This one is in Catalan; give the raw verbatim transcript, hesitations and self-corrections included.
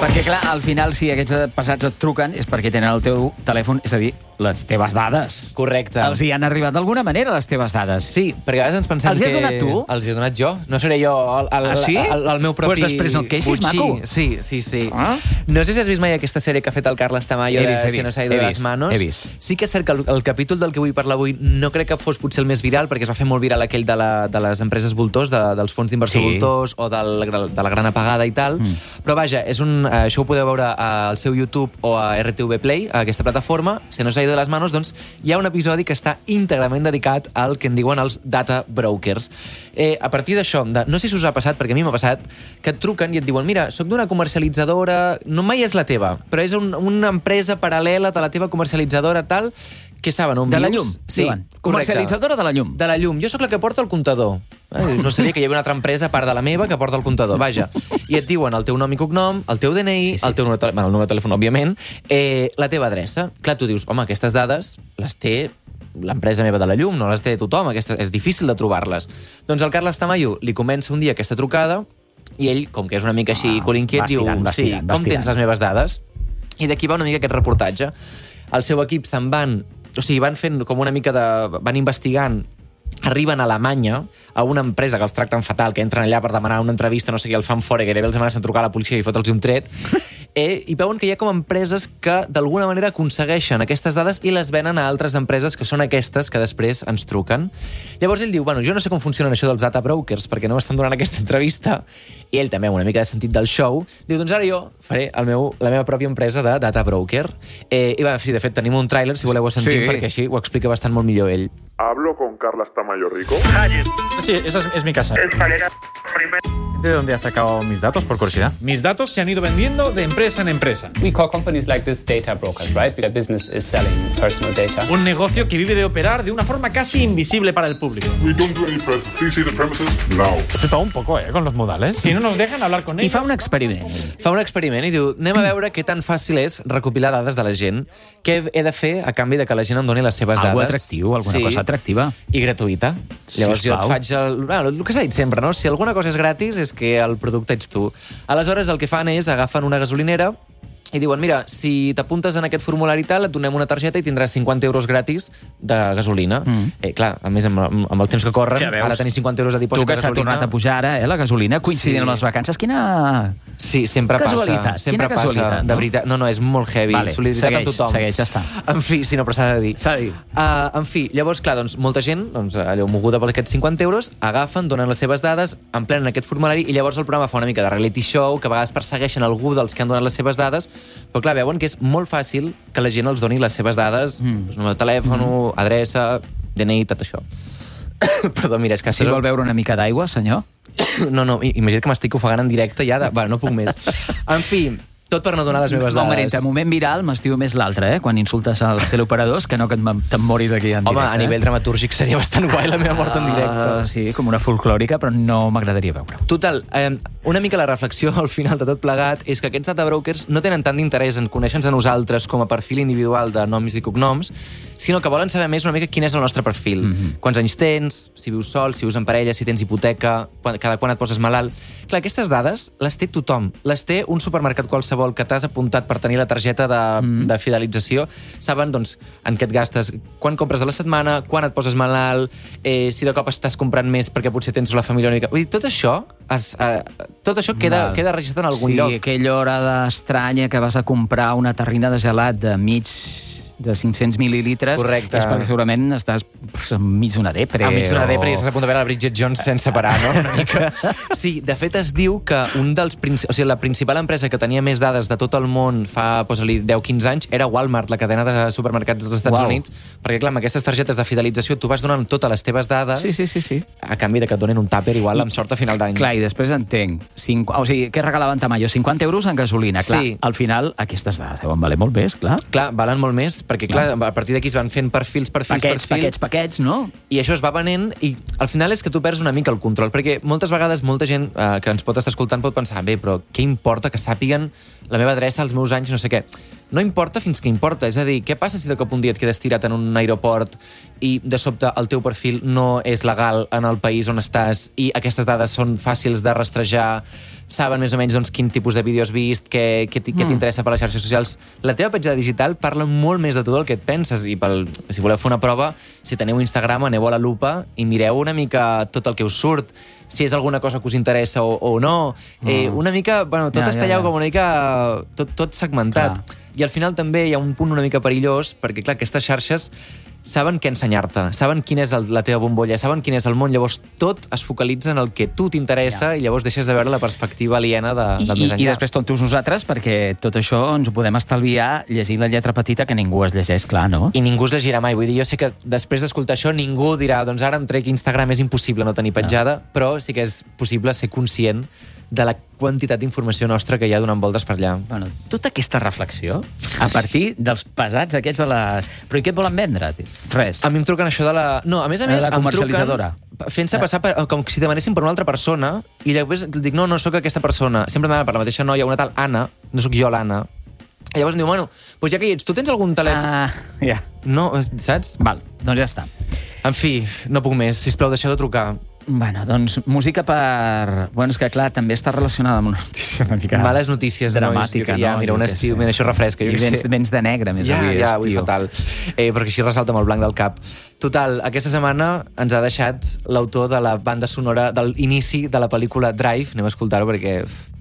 Perquè, clar, al final, si aquests passats et truquen és perquè tenen el teu telèfon, és a dir, les teves dades. Correcte. Els hi han arribat d'alguna manera, les teves dades. Sí, perquè a vegades ens pensem els que... Els hi has donat tu? Els hi he donat jo. No seré jo el, el, ah, sí? el, el meu propi... Pues després no et queixis, butxí. maco. Sí, sí, sí. Ah? No sé si has vist mai aquesta sèrie que ha fet el Carles Tamayo he vist, de Si no s'ha ido de les manos. He vist. Sí que és cert que el, el capítol del que vull parlar avui no crec que fos potser el més viral, perquè es va fer molt viral aquell de, la, de les empreses voltors, de, dels fons d'inversió sí. voltors o del, de la gran apagada i tal. Mm. Però vaja, és un, això ho podeu veure al seu YouTube o a R T V Play, a aquesta plataforma. Si no s'ha ido de les manos, doncs hi ha un episodi que està íntegrament dedicat al que en diuen els data brokers. Eh, a partir d'això, de, no sé si us ha passat, perquè a mi m'ha passat, que et truquen i et diuen mira, soc d'una comercialitzadora, no mai és la teva, però és un, una empresa paral·lela de la teva comercialitzadora tal, que saben on de vius. La llum, sí, comercialitzadora de la llum. De la llum. Jo sóc la que porta el comptador. Eh, no sabia que hi havia una altra empresa, a part de la meva, que porta el comptador. Vaja. I et diuen el teu nom i cognom, el teu D N I, sí, sí. el teu número de, bueno, el número de telèfon, òbviament, eh, la teva adreça. Clar, tu dius, home, aquestes dades les té l'empresa meva de la llum, no les té tothom, aquesta, és difícil de trobar-les. Doncs el Carles Tamayo li comença un dia aquesta trucada i ell, com que és una mica així ah, colinquiet, diu, sí, tirant, com tens les meves dades? I d'aquí va una mica aquest reportatge. El seu equip se'n van, o sigui, van fent com una mica de... van investigant, arriben a Alemanya, a una empresa que els tracten fatal, que entren allà per demanar una entrevista, no sé què, el fan fora, gairebé els amenacen a trucar a la policia i fotre'ls un tret, eh, i veuen que hi ha com empreses que d'alguna manera aconsegueixen aquestes dades i les venen a altres empreses que són aquestes que després ens truquen. Llavors ell diu, bueno, jo no sé com funcionen això dels data brokers perquè no m'estan donant aquesta entrevista, i ell també, amb una mica de sentit del show, diu, doncs ara jo faré el meu, la meva pròpia empresa de data broker. Eh, I va, sí, de fet, tenim un tràiler, si voleu ho sentim, sí. perquè així ho explica bastant molt millor ell. ¿Hablo con Carles Tamayo Rico? Sí, esa es, es mi casa. Escalera primera. ¿De dónde has sacado mis datos, por curiosidad? Mis datos se han ido vendiendo de empresa en empresa. We call companies like this data brokers, right? Their business is selling personal data. Un negocio que vive de operar de una forma casi invisible para el público. We don't do any press. Please see the premises now. He flipado un poco, ¿eh? Con los modales. Si no nos dejan hablar con ellos... I fa un experiment. Fa un experiment i diu, anem a veure què tan fàcil és recopilar dades de la gent, què he de fer a canvi de que la gent em doni les seves dades. Algo atractiu, alguna sí. cosa atractiva. I gratuïta. Llavors Sisplau. jo et faig el, bueno, el que s'ha dit sempre, no? Si alguna cosa és gratis és que el producte ets tu. Aleshores el que fan és agafen una gasolinera i diuen, mira, si t'apuntes en aquest formulari tal, et donem una targeta i tindràs cinquanta euros gratis de gasolina. Mm. Eh, clar, a més, amb, amb el temps que corren, ja ara tenir cinquanta euros de dipòsit de gasolina... Tu que s'ha tornat a pujar ara, eh, la gasolina, coincidint sí. amb les vacances. Quina Sí, sempre casualitat. passa. Sempre Quina passa, casualitat, de no? veritat. No, no, és molt heavy. Vale, solidaritat segueix, amb tothom. segueix, ja està. En fi, sí, no, però s'ha de dir. S'ha de dir. Uh, en fi, llavors, clar, doncs, molta gent, doncs, allò, moguda per aquests cinquanta euros, agafen, donen les seves dades, emplenen aquest formulari i llavors el programa fa una mica de reality show, que a vegades persegueixen algú dels que han donat les seves dades, però clar, veuen que és molt fàcil que la gent els doni les seves dades, mm. doncs, número de telèfon, mm. adreça, D N I, tot això. Perdó, mira, és que... Si vol beure una mica d'aigua, senyor? No, no, imagina't que m'estic ofegant en directe ja, de... bueno, no puc més. En fi, tot per no donar les meves dades. Home, entre moment viral m'estiu més l'altre, eh? Quan insultes als teleoperadors, que no que te'n moris aquí en directe. Home, a nivell eh? dramatúrgic seria bastant guai la meva mort en directe. Uh, sí, com una folclòrica, però no m'agradaria veure. Total, eh, una mica la reflexió al final de tot plegat és que aquests data brokers no tenen tant d'interès en conèixer-nos a nosaltres com a perfil individual de noms i cognoms, sinó que volen saber més una mica quin és el nostre perfil. Mm-hmm. Quants anys tens, si vius sol, si vius en parella, si tens hipoteca, quan, cada quan et poses malalt... Clar, aquestes dades les té tothom. Les té un supermercat qualsevol que t'has apuntat per tenir la targeta de, mm-hmm. de fidelització. Saben, doncs, en què et gastes, quan compres a la setmana, quan et poses malalt, eh, si de cop estàs comprant més perquè potser tens la família única... Vull dir, tot això, es, eh, tot això queda, queda registrat en algun sí, lloc. Sí, aquella hora estranya que vas a comprar una terrina de gelat de mig... de cinc-cents mil·lilitres. Correcte. És perquè segurament estàs enmig d'una depre. Enmig d'una depre o... i estàs a punt de veure la Bridget Jones sense parar, no? Una mica. Sí, de fet es diu que un dels princi... o sigui, la principal empresa que tenia més dades de tot el món fa, posa-li, deu quinze anys, era Walmart, la cadena de supermercats dels Estats Uau. Units, perquè clar, amb aquestes targetes de fidelització tu vas donant totes les teves dades Sí, sí, sí, sí. a canvi de que et donin un tàper igual amb sort a final d'any. Clar, i després entenc. Cinc... O sigui, què regalaven Tamayo? cinquanta euros en gasolina. Clar, Sí. al final aquestes dades deuen valer molt més, clar. Clar, valen molt més, perquè clar, a partir d'aquí es van fent perfils, perfils, Paquets, perfils... paquets, paquets, no? I això es va venent i al final és que tu perds una mica el control, perquè moltes vegades molta gent eh, que ens pot estar escoltant pot pensar, bé, però què importa que sàpiguen la meva adreça, els meus anys, no sé què. No importa fins que importa, és a dir, què passa si de cop un dia et quedes tirat en un aeroport i de sobte el teu perfil no és legal en el país on estàs i aquestes dades són fàcils de rastrejar? saben més o menys doncs, quin tipus de vídeo has vist, què, què, què t'interessa per les xarxes socials. La teva petjada digital parla molt més de tot el que et penses, i pel, si voleu fer una prova, si teniu Instagram, aneu a la lupa i mireu una mica tot el que us surt, si és alguna cosa que us interessa o, o no. Eh, una mica, bueno, tot Ja, està ja, allà ja. com una mica tot, tot segmentat. Clar. I al final també hi ha un punt una mica perillós, perquè clar, aquestes xarxes saben què ensenyar-te, saben quina és el, la teva bombolla, saben quin és el món, llavors tot es focalitza en el que tu t'interessa, Ja. i llavors deixes de veure la perspectiva aliena de, I, del i, més enllà. I després tontos nosaltres, perquè tot això ens ho podem estalviar llegint la lletra petita que ningú es llegeix, clar, no? I ningú es llegirà mai. Vull dir, jo sé que després d'escoltar això ningú dirà, doncs ara em trec Instagram, és impossible no tenir petjada, no. Però sí que és possible ser conscient de la quantitat d'informació nostra que hi ha donant voltes per allà. Bueno, tota aquesta reflexió, a partir dels pesats aquests de la... Però i què et volen vendre? Res. A mi em truquen això de la... No, a més a De més, la em truquen comercialitzadora. fent-se passar per, com si demanessin per una altra persona, i llavors dic, no, no sóc aquesta persona. Sempre m'han per la mateixa noia, una tal Anna, no sóc jo l'Anna. I llavors em diu, bueno, doncs ja que hi ets, tu tens algun telèfon? Ah, ja. No, saps? Val, doncs ja està. En fi, no puc més. Sisplau, deixeu de trucar. Bueno, doncs música per... Bueno, és que clar, també està relacionada amb una notícia una mica... Males notícies, dramàtica, nois. Ja, no? mira, Jo un què estiu, sé. mira, això refresca, jo I què vens, sé. vens de negre, més Ja, avui, ja, avui estiu. fatal. Eh, perquè així ressalta amb el blanc del cap. Total, aquesta setmana ens ha deixat l'autor de la banda sonora del inici de la pel·lícula Drive. Anem a escoltar-ho perquè uf,